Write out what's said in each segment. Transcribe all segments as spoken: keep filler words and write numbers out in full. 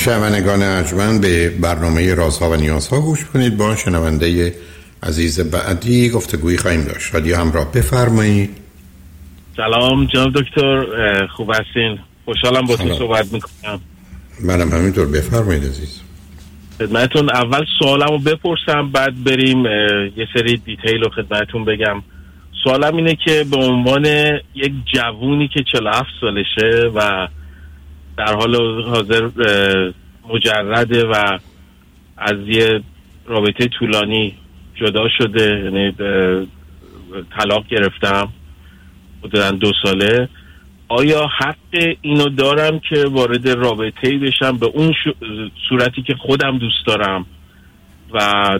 شنوندگان ارجمند، به برنامه رازها و نیازها گوش کنید. با شنونده عزیز بعدی گفتگویی خواهیم داشت. رادیو همراه، بفرمایید. سلام جناب دکتر، خوب هستین؟ خوشحالم با تو صحبت میکنم. منم همینطور، بفرمایید عزیز. خدمتون اول سوالمو بپرسم، بعد بریم یه سری دیتیل رو خدمتون بگم. سوالم اینه که به عنوان یک جوونی که چهل و هفت سالشه و در حال حاضر مجرده و از یه رابطه طولانی جدا شده، یعنی طلاق گرفتم حدوداً دو ساله، آیا حق اینو دارم که وارد رابطه‌ای بشم به اون صورتی که خودم دوست دارم و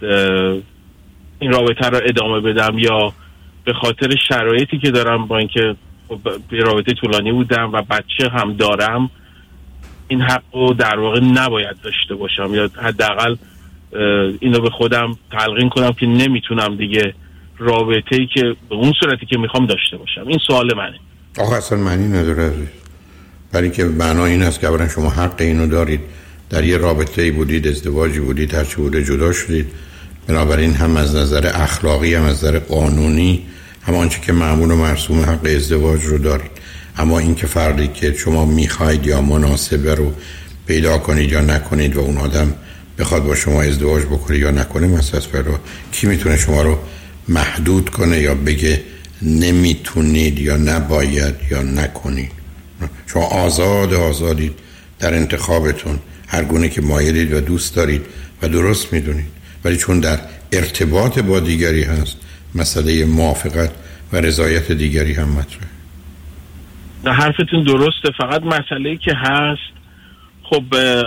این رابطه رو ادامه بدم، یا به خاطر شرایطی که دارم با اینکه به رابطه طولانی بودم و بچه هم دارم این حق رو در واقع نباید داشته باشم، یا حداقل اینو به خودم تلقین کنم که نمیتونم دیگه رابطه‌ای که به اون صورتی که میخوام داشته باشم؟ این سوال منه. آخه اصلا معنی نداره عزیز، برای که معنا این است که اولا شما حق اینو دارید، در یه رابطه‌ای بودید، ازدواجی بودید، هرچی بوده جدا شدید، بنابراین هم از نظر اخلاقی هم از نظر قانونی هم آنچه که معمول و مرسوم حق ازدواج رو دارید. اما این که فردی که شما میخواید یا مناسبه رو پیدا کنید یا نکنید و اون آدم بخواد با شما ازدواج بکنه یا نکنه، مسئله فردا کی میتونه شما رو محدود کنه یا بگه نمیتونید یا نباید یا نکنید؟ شما آزاد آزادید در انتخابتون، هر گونه که مایلید و دوست دارید و درست میدونید، ولی چون در ارتباط با دیگری هست مسئله موافقت و رضایت دیگری هم مطرحه. نه، حرفتون درسته، فقط مسئله‌ای که هست، خب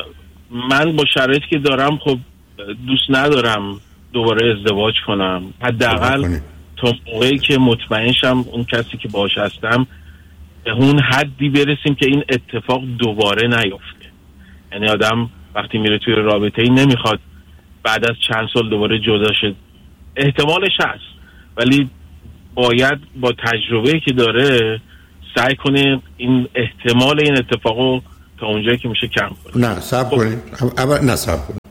من با شرایطی که دارم خب دوست ندارم دوباره ازدواج کنم، حداقل تا موقعی که مطمئن شم اون کسی که باهاش هستم به اون حدی برسیم که این اتفاق دوباره نیفته. یعنی آدم وقتی میره توی رابطه‌ای نمیخواد بعد از چند سال دوباره جدا شه. احتمالش هست، ولی باید با تجربه‌ای که داره سعی کنه این احتمال این اتفاقو تا اونجایی که میشه کم کنه. نه صبر کنید، اول نه صبر کنید.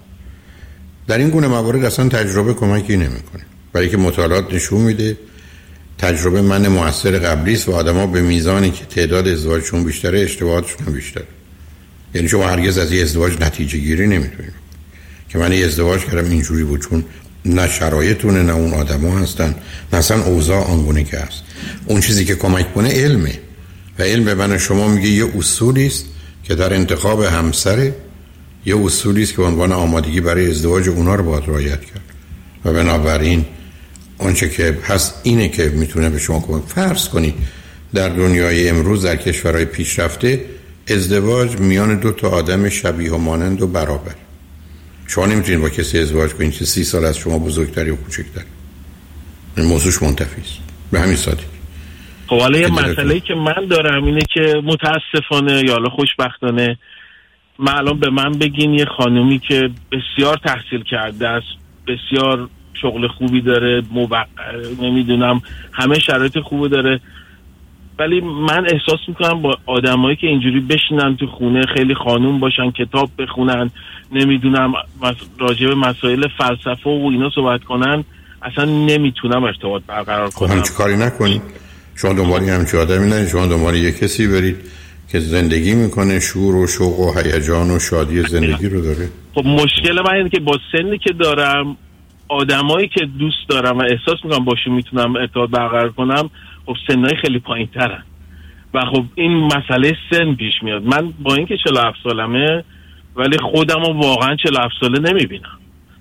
در این گونه موارد اصلا تجربه کمکی نمیکنه، برای که مطالعات نشون میده تجربه من مؤثر قبلی است و آدما به میزانی که تعداد ازدواجشون بیشتره اشتباهاتشون هم بیشتره. یعنی شما هرگز از این ازدواج نتیجه گیری نمیتونید که من این ازدواج کردم اینجوری بود، چون نه شرایطونه نه اون آدما هستن نه اصلا اوضاع آنگونه که هست. اون چیزی که کمک کنه علمه و علم به من شما میگه یه اصولی است که در انتخاب همسر، یه اصولی است که عنوان آمادگی برای ازدواج اونا رو باید رعایت کرد و بنابراین آنچه که هست اینه که میتونه به شما کمک. فرض کنید در دنیای امروز در کشورهای پیشرفته ازدواج میان دو تا آدم شبیه و مانند و برابر. شما نمیتونید با کسی ازدواج کنید که سی سال از شما بزرگتری و کوچکتری. این موضوعش منتفی است، به همین سادگی. خب حالا یه مسئله‌ای که من دارم اینه که متاسفانه یا حالا خوشبختانه من الان به من بگین یه خانومی که بسیار تحصیل کرده است، بسیار شغل خوبی داره، موقع نمیدونم همه شرایط خوبی داره، ولی من احساس میکنم با آدمایی که اینجوری بشینن تو خونه، خیلی خانوم باشن، کتاب بخونن، نمیدونم راجع به مسائل فلسفه و اینا صحبت کنن، اصلا نمیتونم ارتباط برقرار کنم. همچه کاری نکنید. شما دنبال همچه آدمی نه، شما دنبال یک کسی برید که زندگی میکنه، شور و شوق و هیجان و شادی زندگی رو داره. خب مشکل من اینه که با سنی که دارم، آدمایی که دوست دارم و احساس میکنم باشون میتونم ارتباط برقرار کنم، خب سنای خیلی پایین ترن و خب این مسئله سن پیش میاد. من با اینکه چهل و هفت سالمه ولی خودم رو واقعا چهل و هفت ساله نمیبینم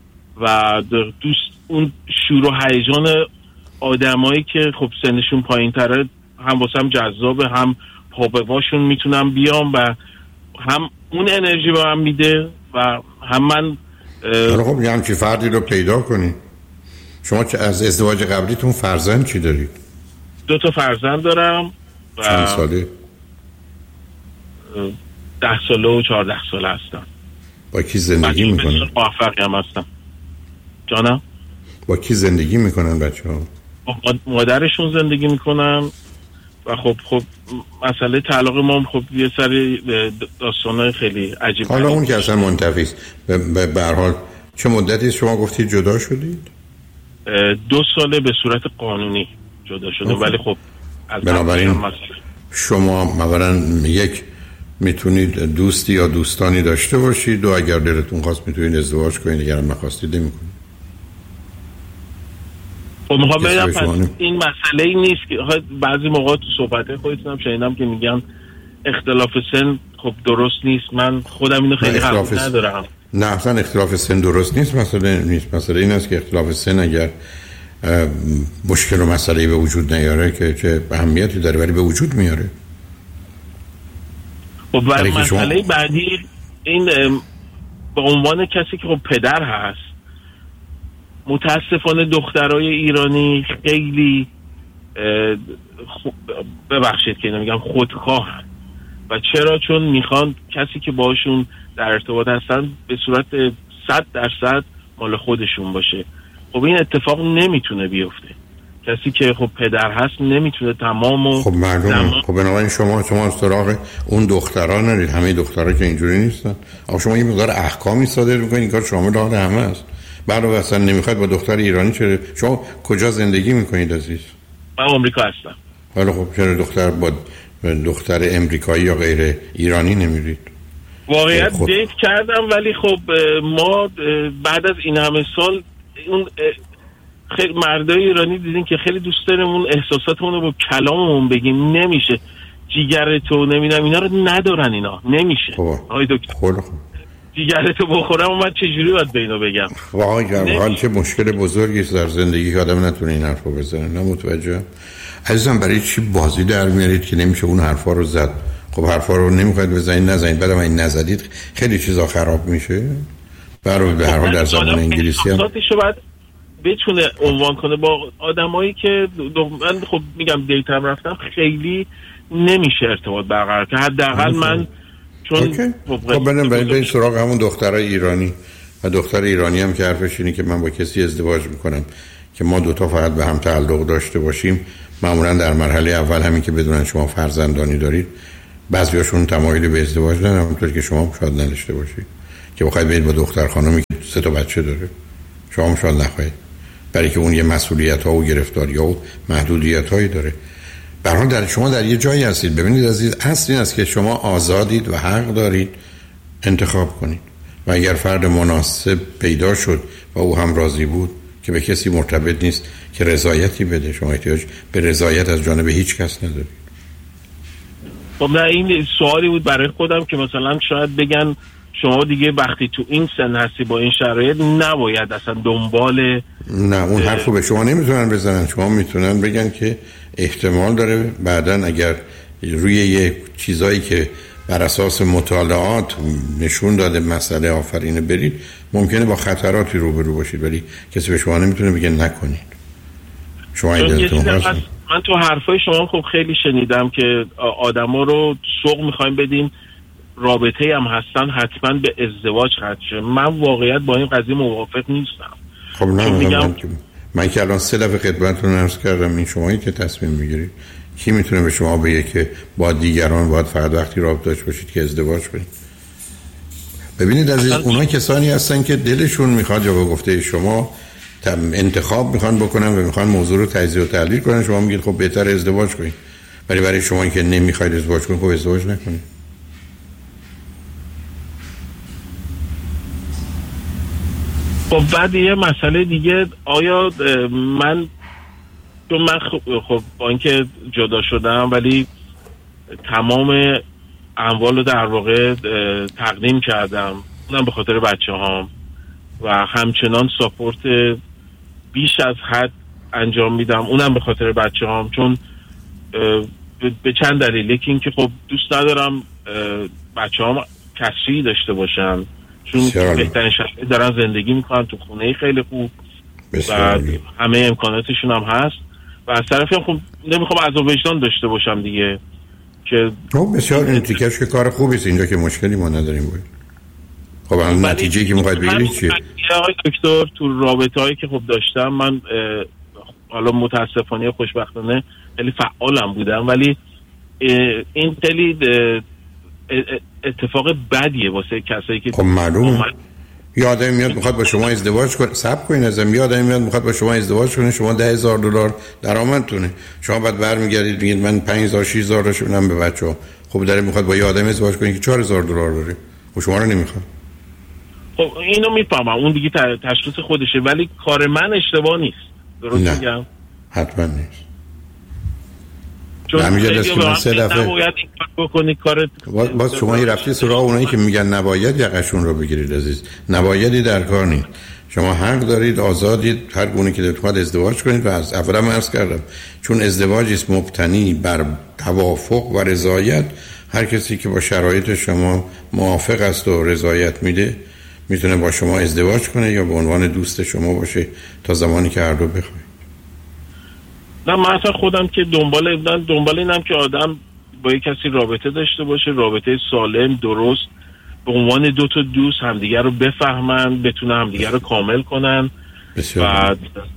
و دوست اون شور و هیجان آدمایی که خب سنشون پایین تره هم واسم جذابه، هم پا به پاشون میتونم بیام و هم اون انرژی به من میده و هم من خب یه همچی فردی رو پیدا کنی. شما که از ازدواج قبلیتون فرزند چی دارید؟ دو تا فرزند دارم و چند ساله؟ ده ساله و چهارده ساله هستم. با کی زندگی میکنن؟ موفقی هم هستم. جانم؟ با کی زندگی میکنن بچه ها؟ با مادرشون زندگی میکنن و خب خب مسئله طلاق ما خب یه سری داستانای خیلی عجیب. حالا اون که اصلا منتفی است. به هر حال چه مدتی شما گفتید جدا شدید؟ دو ساله به صورت قانونی جدا شده، ولی خب از بنابراین شما مثلا یک میتونید دوستی یا دوستانی داشته باشید و اگر دلتون خواست میتونید ازدواج کنید، اگر نخواستید نمی‌کنید. خب میخوام بگم پس این مسئله ای نیست که بعضی موقع تو صحبت خودتون هم شنیدم که میگن اختلاف سن خب درست نیست. من خودم اینو خیلی قبول ندارم. نه اصلا اختلاف سن درست نیست، مسئله نیست. مسئله این است که اختلاف سن اگر مشکل و مسئله به وجود نیاره که چه اهمیتی داره، ولی به وجود میاره. خب برای مسئله شما... بعدی این به عنوان کسی که خب پدر هست، متاسفانه دخترای ایرانی خیلی ببخشید که نمیگم خودخواهن و چرا؟ چون میخوان کسی که باشون در ارتباط هستن به صورت صد درصد مال خودشون باشه. خب این اتفاق نمیتونه بیفته. کسی که خب پدر هست نمیتونه تمام و خب مردم خب بنابراین شما شما سراغ اون دخترها نرید. همه دخترها که اینجوری نیستن. آخه شما یه مقدار احکامی صادر میکنید، این کار شامل حال همه است. بعد اصلا نمیخواد با دختر ایرانی چرا؟ شما کجا زندگی میکنید عزیز؟ من آمریکا هستم. حالا خب چرا دختر با دختر امریکایی یا غیر ایرانی نمیرید؟ واقعیت خود... دیت کردم، ولی خب ما بعد از این همه سال اون خیلی مردای ایرانی دیدین که خیلی دوست داریم اون احساساتمون رو با کلاممون بگیم. نمیشه. جیگرتو نمیدونم اینا رو ندارن، اینا نمیشه. آقای دکتر خب جیگرتو بخورم و من چجوری باید به اینو بگم؟ واقعا چه مشکل بزرگی است در زندگی که آدم نتونه این حرفو بزنه. نه متوجه عزیزم برای چی بازی در میارید که نمیشه اون حرفا رو زد؟ خب حرفا رو نمیخواید بزنید نزنید، بعدم این نزدید خیلی چیزا خراب میشه. برای به هر حال در زبان انگلیسی هم بتونه عنوان کنه با آدمایی که من خب میگم دیتام رفتم خیلی نمیشه ارتباط برقرار که حداقل من چون خب بریم بریم سراغ همون دخترای ایرانی و دختر ایرانی هم که حرفش اینه که من با کسی ازدواج میکنم که ما دوتا فقط به هم تعلق داشته باشیم. معمولا در مرحله اول همین که بدونن شما فرزندانی دارید، بعضیاشون تمایل به ازدواج ندارن، همونطور که شما شاید نداشته باشید که بخواید برید با دختر خانمی که سه تا بچه داره. شما شاید نخواهید، برای که اون یه مسئولیت ها و گرفتاری ها و محدودیت هایی داره. به هر حال در شما در یه جایی هستید. ببینید عزیز، اصل این است که شما آزادید و حق دارید انتخاب کنید و اگر فرد مناسب پیدا شد و او هم راضی بود که به کسی مرتبط نیست که رضایتی بده، شما احتیاج به رضایت از جانب هیچ کس ندارید. خب نه این سوالی بود برای خودم که مثلا شاید بگن شما دیگه وقتی تو این سن هستی با این شرایط نباید اصلا دنبال. نه اون حرفو به شما نمیتونن بزنن. شما میتونن بگن که احتمال داره بعدن اگر روی یه چیزایی که بر اساس مطالعات نشون داده مسئله آفرینه برید، ممکنه با خطراتی روبرو باشید، ولی کسی به شما نمیتونه بگه نکنید. شما ایدلتون هست. من تو حرفای شما خب خیلی شنیدم که آدما رو سوق میخوایم بدیم، رابطه هم هستن حتما به ازدواج ختم شه. من واقعیت با این قضیه موافق نیستم. خب نه میگم من, من که الان سه دفعه خدمتتون عرض کردم این شمایی که تصمیم میگیرید. کی میتونه به شما بگه که با دیگران باید فقط وقتی رابطه داشته باشید که ازدواج کنید؟ ببینید عزیز، اونا کسانی هستن که دلشون میخواد یا به گفته شما انتخاب میخوان بکنن و میخوان موضوع رو تجزیه و تحلیل کنن. شما میگید خب بهتر ازدواج کنید، ولی برای شما که نمیخواید ازدواج کنید خب ازدواج نکنید. خب بعد یه مسئله دیگه، آیا من تو من خب با اینکه جدا شدم ولی تمام اموال رو در واقع تقدیم کردم، اونم به خاطر بچه هام و همچنان ساپورت بیش از حد انجام میدم، اونم به خاطر بچه هام، چون به چند دلیل. یکی این که خب دوست ندارم بچه هام کسری داشته باشن، چون بهترین شرایط دارن زندگی میکنن تو خونه خیلی خوب و همه امکاناتشون هم هست و از طرفی هم خب نمیخوام عذاب وجدان داشته باشم دیگه که خب بسیار این تیکش که کار خوبیست اینجا که مشکلی ما نداریم باید. خب الان نتیجه‌ای که میخواید بگیرید چیه؟ آقای دکتر تو رابطه‌ای که خب داشتم من حالا متاسفانه خوشبختانه خیلی فعالم بودم، ولی این خیلی اتفاق بدیه واسه کسایی که خب معلومه. یه آدمی میاد میخواد با شما ازدواج کنه، صبر کنین ازم، یه آدمی میاد میخواد با شما ازدواج کنه، شما ده هزار دلار درآمدتونه، شما بعد برمیگردید میگید من پنج هزار شش هزار رو بدم به بچه‌ها. خب داره میخواد با یه آدمی ازدواج کنه که چهار هزار دلار داره، خب شما رو نمیخواد. خب اینو میفهمم، اون دیگه تشخیص خودشه، ولی کار من اشتباه نیست. درست میگم؟ حتما نیست. چون همینجا دست که من سه دفعه نباید این کار بکنی، کارت باز, باز شما یه رفتی سراغ اونایی که میگن نباید یقشون رو بگیرید عزیز. نبایدی در کار نیست. شما حق دارید، آزادید، هر گونه که دلتون خواهد ازدواج کنید. و از اول هم عرض کردم چون ازدواجی است مبتنی بر توافق و رضایت، هر کسی که با شرایط شما موافق است و رضایت میده میتونه با شما ازدواج کنه یا به عنوان دوست شما باشه تا زمانی که هر دو بخواید. نه من اصلا خودم که دنبال دنبال اینم که آدم با یک کسی رابطه داشته باشه، رابطه سالم درست، به عنوان دو تا دوست همدیگر رو بفهمن، بتونن همدیگر رو کامل کنن و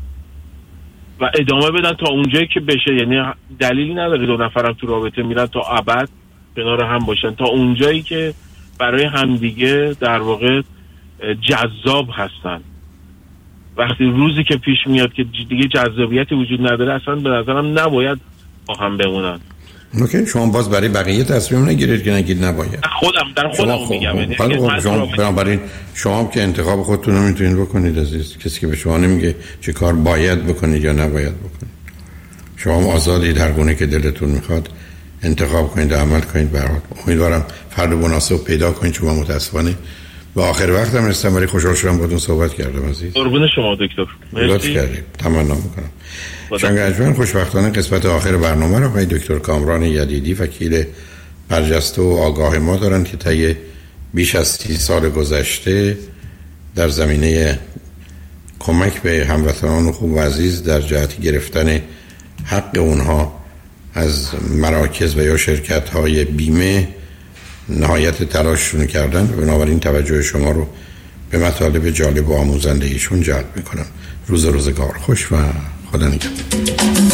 و ادامه بدن تا اونجایی که بشه. یعنی دلیلی نداره دو نفرم تو رابطه میرن تا ابد کنار هم باشن، تا اونجایی که برای همدیگه در واقع جذاب هستن. وقتی روزی که پیش میاد که دیگه جذابیتی وجود نداره، اصلا به نظرم نباید با هم بمونن. اوکی، شما باز برای بقیه تصمیم نگیرید که نگید نباید. خودم در خودم خب میگم. یعنی خب شما بنابراین شما هم که انتخاب خودتون رو میتونید بکنید عزیز. کسی که به شما نمیگه چه کار باید بکنید یا نباید بکنید. شما هم آزادید، هر گونه که دلتون میخواد انتخاب کنید و عمل کنید. برات امیدوارم فرد مناسب پیدا کنید. چون متاسفانه و آخر وقت هم رسیدم، ولی خوشحال شدم باهاتون صحبت کردم عزیز. قربون شما دکتر. لطف کردید. تمنا میکنم. شنگرجمن خوشبختانه قسمت آخر برنامه رو آقای دکتر کامران یدیدی، وکیل برجسته و آگاه ما دارن که طی بیش از سی سال گذشته در زمینه کمک به هموطنان خوب و عزیز در جهت گرفتن حق اونها از مراکز و یا شرکت‌های بیمه نهایت تلاششون کردن. بنابراین توجه شما رو به مطالب جالب و آموزنده ایشون جلب میکنم. روز روزگار خوش و خدا نگهدار.